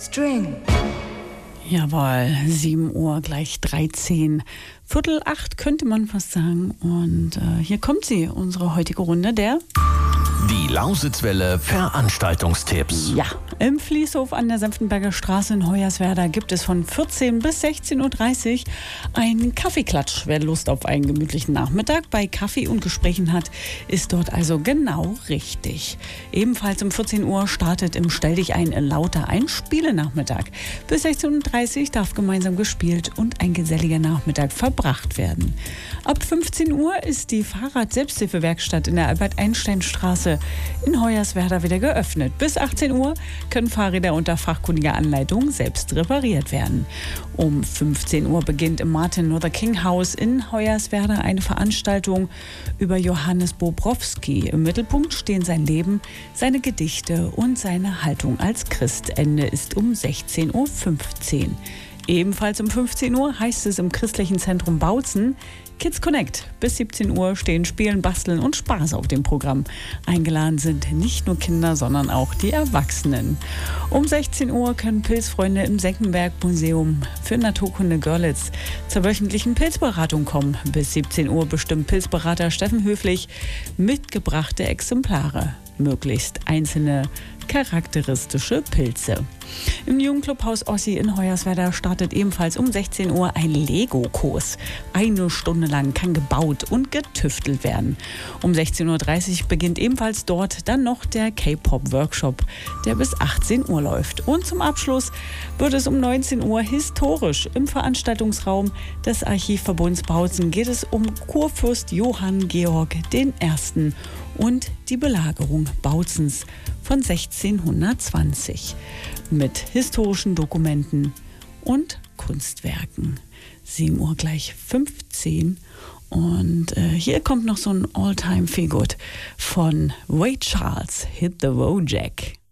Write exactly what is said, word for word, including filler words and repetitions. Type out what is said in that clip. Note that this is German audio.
String. Jawohl, sieben Uhr gleich dreizehn. Viertel acht könnte man fast sagen. Und äh, hier kommt sie, unsere heutige Runde der... Die Lausitzwelle Veranstaltungstipps. Ja, im Fließhof an der Senftenberger Straße in Hoyerswerda gibt es von vierzehn bis sechzehn Uhr dreißig einen Kaffeeklatsch. Wer Lust auf einen gemütlichen Nachmittag bei Kaffee und Gesprächen hat, ist dort also genau richtig. Ebenfalls um vierzehn Uhr startet im Stell dich ein lauter Einspielenachmittag. Bis sechzehn Uhr dreißig darf gemeinsam gespielt und ein geselliger Nachmittag verbracht werden. Ab fünfzehn Uhr ist die Fahrrad-Selbsthilfewerkstatt in der Albert-Einstein-Straße in Hoyerswerda wieder geöffnet. Bis achtzehn Uhr können Fahrräder unter fachkundiger Anleitung selbst repariert werden. Um fünfzehn Uhr beginnt im Martin Luther King Haus in Hoyerswerda eine Veranstaltung über Johannes Bobrowski. Im Mittelpunkt stehen sein Leben, seine Gedichte und seine Haltung als Christ. Ende ist um sechzehn Uhr fünfzehn. Ebenfalls um fünfzehn Uhr heißt es im christlichen Zentrum Bautzen Kids Connect. Bis siebzehn Uhr stehen Spielen, Basteln und Spaß auf dem Programm. Eingeladen sind nicht nur Kinder, sondern auch die Erwachsenen. Um sechzehn Uhr können Pilzfreunde im Senckenberg-Museum für Naturkunde Görlitz zur wöchentlichen Pilzberatung kommen. Bis siebzehn Uhr bestimmt Pilzberater Steffen Höflich mitgebrachte Exemplare. Möglichst einzelne charakteristische Pilze. Im Jugendclubhaus Ossi in Hoyerswerda startet ebenfalls um sechzehn Uhr ein Lego-Kurs. Eine Stunde lang kann gebaut und getüftelt werden. Um sechzehn Uhr dreißig beginnt ebenfalls dort dann noch der K-Pop-Workshop, der bis achtzehn Uhr läuft. Und zum Abschluss wird es um neunzehn Uhr historisch im Veranstaltungsraum des Archivverbunds Bautzen geht es um Kurfürst Johann Georg der Erste. und die Belagerung Bautzens von sechzehnhundertzwanzig mit historischen Dokumenten und Kunstwerken. sieben Uhr gleich fünfzehn und äh, hier kommt noch so ein All-Time-Feelgood von Ray Charles, Hit the Wojak.